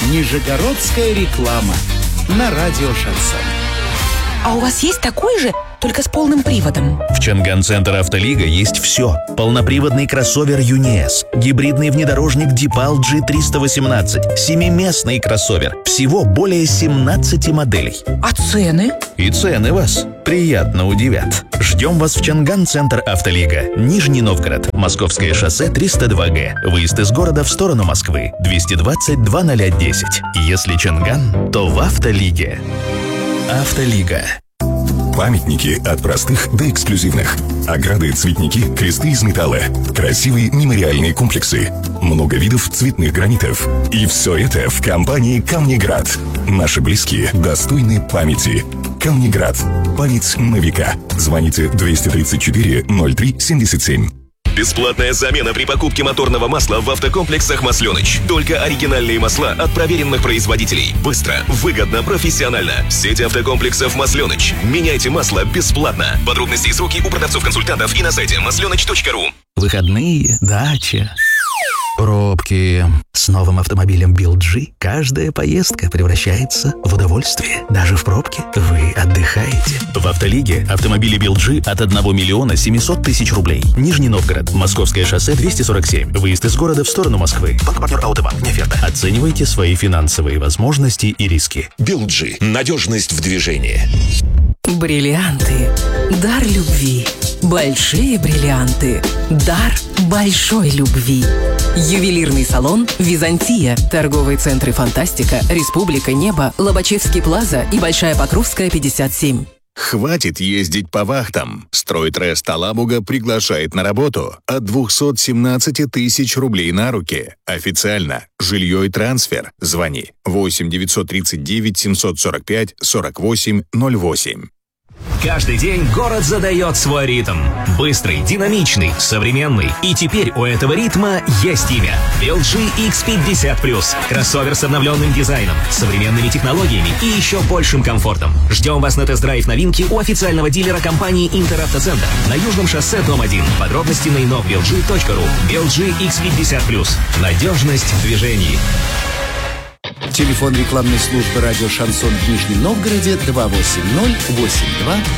Нижегородская реклама на радио «Шансон». А у вас есть такой же, только с полным приводом? В Чанган-центр «Автолига» есть все. Полноприводный кроссовер «ЮНИЭС», гибридный внедорожник «Дипал G318», семиместный кроссовер. Всего более 17 моделей. А цены? И цены вас приятно удивят. Ждем вас в Чанган-центр «Автолига». Нижний Новгород. Московское шоссе 302Г. Выезд из города в сторону Москвы. 220-0010. Если Чанган, то в «Автолиге». «Автолига». Памятники от простых до эксклюзивных. Ограды, цветники, кресты из металла. Красивые мемориальные комплексы. Много видов цветных гранитов. И все это в компании «Камнеград». Наши близкие достойны памяти. «Камнеград». Память на века. Звоните 234 03 77. Бесплатная замена при покупке моторного масла в автокомплексах «Масленыч». Только оригинальные масла от проверенных производителей. Быстро, выгодно, профессионально. Сеть автокомплексов «Масленыч». Меняйте масло бесплатно. Подробности и сроки у продавцов-консультантов и на сайте maslenych.ru. Выходные, дача, пробки. С новым автомобилем BYD каждая поездка превращается в удовольствие. Даже в пробке вы отдыхаете. В «Автолиге» автомобили BYD от 1 миллиона 700 тысяч рублей. Нижний Новгород. Московское шоссе 247. Выезд из города в сторону Москвы. Банк-партнер «Аутобанк». Не оферта. Оценивайте свои финансовые возможности и риски. BYD. Надежность в движении. Бриллианты. Дар любви. Большие бриллианты. Дар большой любви. Ювелирный салон «Византия». Торговые центры «Фантастика», «Республика», «Небо», Лобачевский плаза и Большая Покровская, 57. Хватит ездить по вахтам. Стройтрест Алабуга приглашает на работу от 217 тысяч рублей на руки. Официально. Жилье и трансфер. Звони 8 939 745 48 08. Каждый день город задает свой ритм. Быстрый, динамичный, современный. И теперь у этого ритма есть имя. BYD X50+. Кроссовер с обновленным дизайном, современными технологиями и еще большим комфортом. Ждем вас на тест-драйв новинки у официального дилера компании «Интеравтоцентр» на Южном шоссе, дом 1. Подробности на innovbildg.ru. BYD X50+. Надежность в движении. Телефон рекламной службы радио «Шансон» в Нижнем Новгороде 280-82-82.